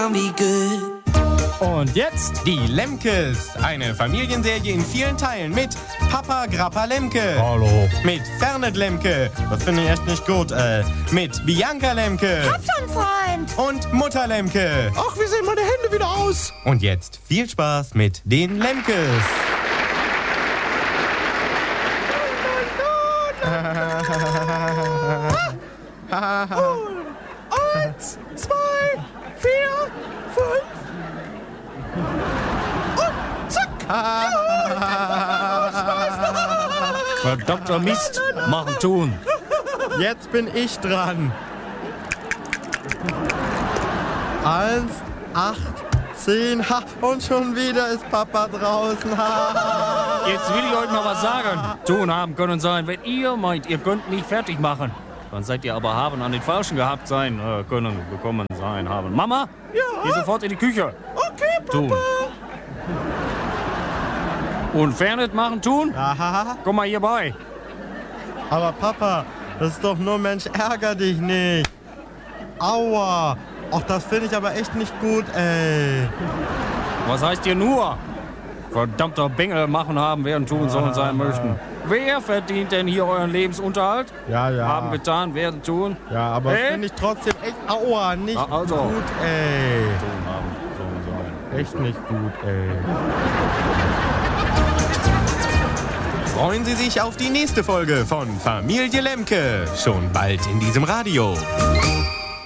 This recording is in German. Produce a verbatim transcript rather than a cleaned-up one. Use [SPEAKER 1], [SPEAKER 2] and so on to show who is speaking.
[SPEAKER 1] gonna be good.
[SPEAKER 2] Und jetzt die Lemkes. Eine Familienserie in vielen Teilen mit Papa Grappa Lemke.
[SPEAKER 3] Hallo.
[SPEAKER 2] Mit Fernet Lemke. Das finde ich echt nicht gut. Äh, mit Bianca Lemke.
[SPEAKER 4] Hab schon Freund.
[SPEAKER 2] Und Mutter Lemke.
[SPEAKER 3] Ach, wie sehen meine Hände wieder aus?
[SPEAKER 2] Und jetzt viel Spaß mit den Lemkes.
[SPEAKER 3] Eins, zwei, vier, fünf. Und zack.
[SPEAKER 5] Verdammter Mist. Machen tun.
[SPEAKER 3] Jetzt bin ich dran. Eins, acht, zehn. Ha, und schon wieder ist Papa draußen. Ha.
[SPEAKER 5] Jetzt will ich euch mal was sagen. Tun haben können sein, wenn ihr meint, ihr könnt mich fertig machen. Dann seid ihr aber haben an den Falschen gehabt sein, äh, können, gekommen sein, haben. Mama?
[SPEAKER 3] Ja?
[SPEAKER 5] Geh sofort in die Küche.
[SPEAKER 3] Okay, Papa.
[SPEAKER 5] Tun. Und Fernet machen, tun?
[SPEAKER 3] Aha.
[SPEAKER 5] Komm mal hier bei.
[SPEAKER 3] Aber Papa, das ist doch nur Mensch, ärger dich nicht. Aua. Ach, das finde ich aber echt nicht gut, ey.
[SPEAKER 5] Was heißt ihr nur? Verdammter Bengel machen, haben, werden, tun, sollen, sein möchten. Wer verdient denn hier euren Lebensunterhalt?
[SPEAKER 3] Ja, ja.
[SPEAKER 5] Haben, getan, werden, tun?
[SPEAKER 3] Ja, aber
[SPEAKER 5] Äh?
[SPEAKER 3] finde ich trotzdem echt, aua, nicht
[SPEAKER 5] Ah, also.
[SPEAKER 3] gut, ey.
[SPEAKER 5] Tun, haben, sollen, sein.
[SPEAKER 3] Echt nicht gut, ey.
[SPEAKER 2] Freuen Sie sich auf die nächste Folge von Familie Lemke. Schon bald in diesem Radio.